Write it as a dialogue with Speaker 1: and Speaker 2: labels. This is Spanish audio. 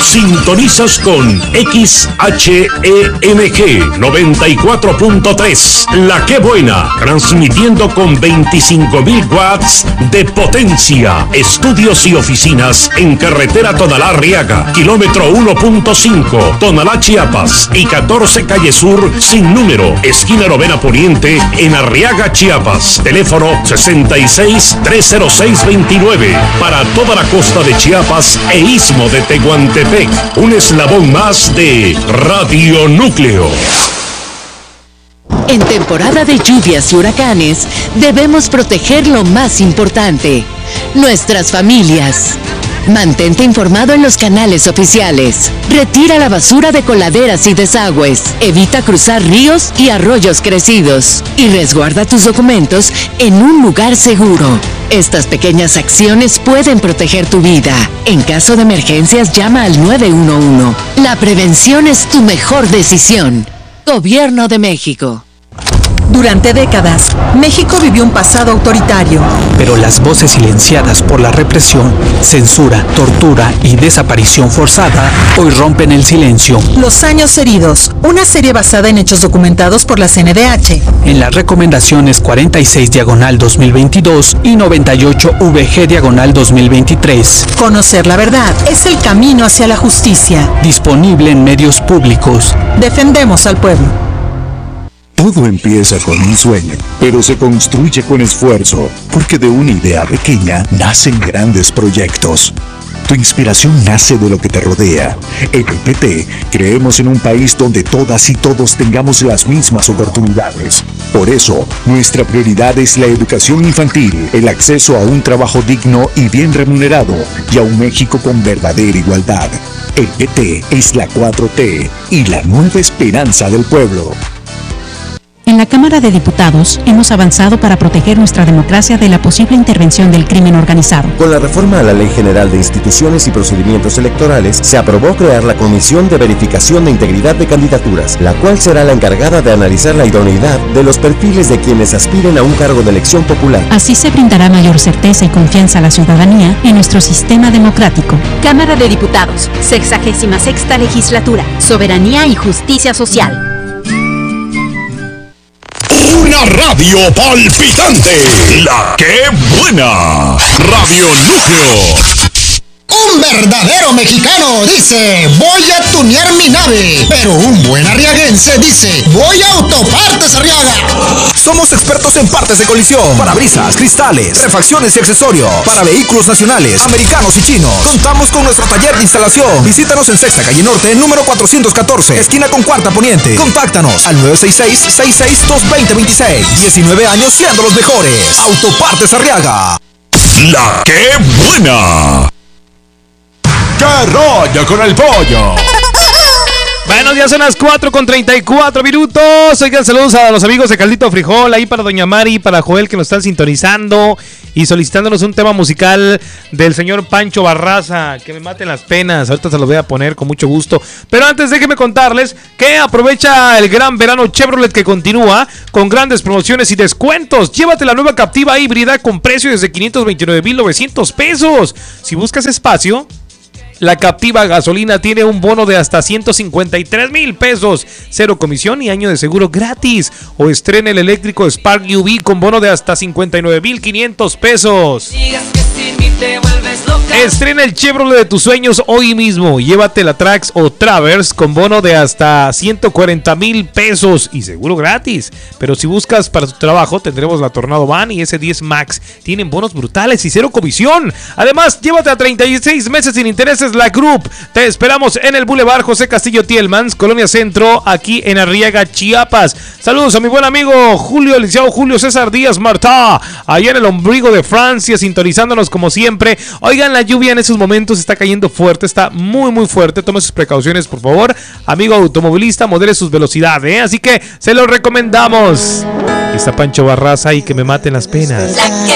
Speaker 1: Sintonizas con XHEMG 94.3, La Que Buena, transmitiendo con 25,000 watts de potencia. Estudios y oficinas en carretera Tonalá-Arriaga, kilómetro 1.5, Tonalá, Chiapas, y 14 Calle Sur sin número, esquina Novena Poniente, en Arriaga, Chiapas. Teléfono 66-306-29, para toda la costa de Chiapas e istmo de Tehuantepec. Un eslabón más de Radio Núcleo.
Speaker 2: En temporada de lluvias y huracanes, debemos proteger lo más importante: nuestras familias. Mantente informado en los canales oficiales. Retira la basura de coladeras y desagües. Evita cruzar ríos y arroyos crecidos. Y resguarda tus documentos en un lugar seguro. Estas pequeñas acciones pueden proteger tu vida. En caso de emergencias, llama al 911. La prevención es tu mejor decisión. Gobierno de México.
Speaker 3: Durante décadas, México vivió un pasado autoritario.
Speaker 4: Pero las voces silenciadas por la represión, censura, tortura y desaparición forzada hoy rompen el silencio.
Speaker 3: Los años heridos, una serie basada en hechos documentados por la CNDH.
Speaker 4: En las recomendaciones 46/2022 y 98/VG/2023.
Speaker 3: Conocer la verdad es el camino hacia la justicia.
Speaker 4: Disponible en medios públicos.
Speaker 3: Defendemos al pueblo.
Speaker 5: Todo empieza con un sueño, pero se construye con esfuerzo, porque de una idea pequeña nacen grandes proyectos. Tu inspiración nace de lo que te rodea. En el PT creemos en un país donde todas y todos tengamos las mismas oportunidades. Por eso, nuestra prioridad es la educación infantil, el acceso a un trabajo digno y bien remunerado, y a un México con verdadera igualdad. El PT es la 4T y la nueva esperanza del pueblo.
Speaker 6: En la Cámara de Diputados hemos avanzado para proteger nuestra democracia de la posible intervención del crimen organizado.
Speaker 7: Con la reforma a la Ley General de Instituciones y Procedimientos Electorales, se aprobó crear la Comisión de Verificación de Integridad de Candidaturas, la cual será la encargada de analizar la idoneidad de los perfiles de quienes aspiren a un cargo de elección popular.
Speaker 6: Así se brindará mayor certeza y confianza a la ciudadanía en nuestro sistema democrático.
Speaker 8: Cámara de Diputados, 66ª Legislatura, Soberanía y Justicia Social.
Speaker 1: Una radio palpitante, La Que Buena, Radio Núcleo.
Speaker 9: Un verdadero mexicano dice, voy a tunear mi nave, pero un buen arriaguense dice, voy a Autopartes Arriaga.
Speaker 10: Somos expertos en partes de colisión, parabrisas, cristales, refacciones y accesorios para vehículos nacionales, americanos y chinos. Contamos con nuestro taller de instalación. Visítanos en Sexta Calle Norte, número 414, esquina con Cuarta Poniente. Contáctanos al 966-66-220-26. 19 años siendo los mejores. Autopartes Arriaga.
Speaker 1: La Que Buena.
Speaker 10: ¡Qué rollo con el pollo!
Speaker 11: Bueno, ya son las 4:34 minutos. Oigan, saludos a los amigos de Caldito Frijol, ahí para Doña Mari, para Joel, que nos están sintonizando y solicitándonos un tema musical del señor Pancho Barraza, que me maten las penas. Ahorita se los voy a poner con mucho gusto. Pero antes déjenme contarles que aprovecha el gran verano Chevrolet, que continúa con grandes promociones y descuentos. Llévate la nueva Captiva híbrida con precio desde 529,900 pesos. Si buscas espacio, la Captiva gasolina tiene un bono de hasta 153,000 pesos, 0 comisión y año de seguro gratis. O estrena el eléctrico Spark UV con bono de hasta 59,500 pesos. Estrena el Chevrolet de tus sueños hoy mismo. Llévate la Trax o Traverse con bono de hasta 140,000 pesos y seguro gratis. Pero si buscas para tu trabajo, tendremos la Tornado Van y S10 Max. Tienen bonos brutales y 0 comisión. Además, llévate a 36 meses sin intereses la Group. Te esperamos en el Boulevard José Castillo Tielmans, Colonia Centro, aquí en Arriaga, Chiapas. Saludos a mi buen amigo Julio, el licenciado Julio César Díaz Martá, allá en el ombligo de Francia, sintonizándonos como siempre. Oigan, la lluvia en esos momentos está cayendo fuerte, está muy muy fuerte. Tome sus precauciones, por favor. Amigo automovilista, modere sus velocidades, Así que se lo recomendamos. Está Pancho Barraza y que me maten las penas.
Speaker 12: La Que